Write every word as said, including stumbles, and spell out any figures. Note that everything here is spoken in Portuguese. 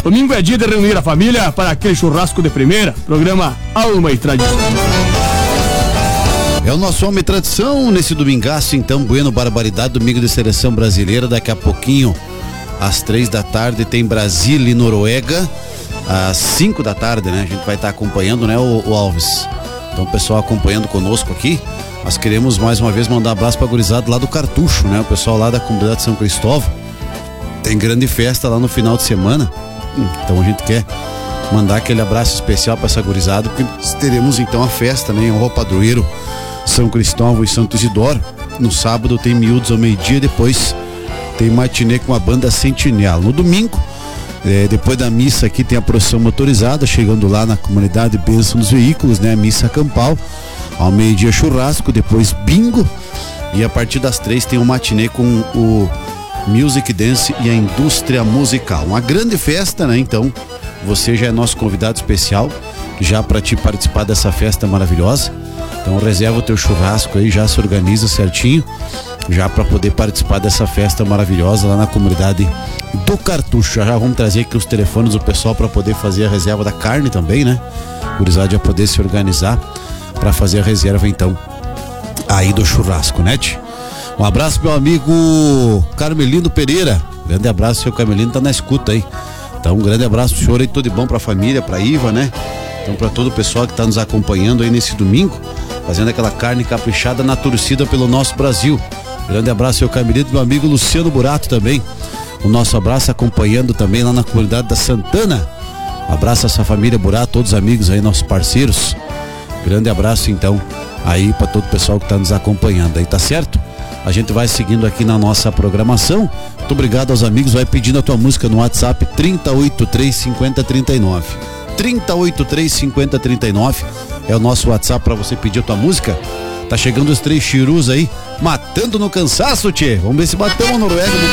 Domingo é dia de reunir a família para aquele churrasco de primeira. Programa Alma e Tradição. É o nosso Alma e Tradição nesse domingaço, então, Bueno Barbaridade, domingo de seleção brasileira. Daqui a pouquinho, às três da tarde, tem Brasília e Noruega. Às cinco da tarde, né? A gente vai estar acompanhando, né, o, o Alves? Então, o pessoal acompanhando conosco aqui. Nós queremos mais uma vez mandar um abraço para a gurizada lá do Cartucho, né? O pessoal lá da comunidade de São Cristóvão. Tem grande festa lá no final de semana. Então a gente quer mandar aquele abraço especial para essa gurizada, porque teremos então a festa, né? Em Rua Padroeiro, São Cristóvão e Santo Isidoro. No sábado tem miúdos ao meio-dia, depois tem matinê com a banda Sentinela. No domingo, é, depois da missa aqui tem a procissão motorizada, chegando lá na comunidade Bênção dos Veículos, né? A missa campal. Ao meio-dia churrasco, depois bingo. E a partir das três tem um matinê com o Music Dance e a indústria musical. Uma grande festa, né? Então, você já é nosso convidado especial, já para te participar dessa festa maravilhosa. Então, reserva o teu churrasco aí, já se organiza certinho, já para poder participar dessa festa maravilhosa lá na comunidade do Cartucho. Já, já vamos trazer aqui os telefones do pessoal para poder fazer a reserva da carne também, né? O gurizada já poder se organizar para fazer a reserva, então, aí do churrasco, né, tch? Um abraço, meu amigo Carmelino Pereira. Grande abraço, seu Carmelino, tá na escuta aí. Então, um grande abraço pro senhor aí, tudo de bom pra família, pra Iva, né? Então, pra todo o pessoal que tá nos acompanhando aí nesse domingo, fazendo aquela carne caprichada na torcida pelo nosso Brasil. Grande abraço, seu Carmelino, meu amigo Luciano Burato também. O nosso abraço acompanhando também lá na comunidade da Santana. Abraço a essa família Burato, todos os amigos aí, nossos parceiros. Grande abraço, então, aí pra todo o pessoal que tá nos acompanhando aí, tá certo? A gente vai seguindo aqui na nossa programação. Muito obrigado aos amigos. Vai pedindo a tua música no WhatsApp trinta e oito, três cinquenta, trinta e nove. trinta e oito, três cinquenta, trinta e nove é o nosso WhatsApp para você pedir a tua música. Tá chegando os três chirus aí, matando no cansaço, tchê. Vamos ver se batemos a Noruega no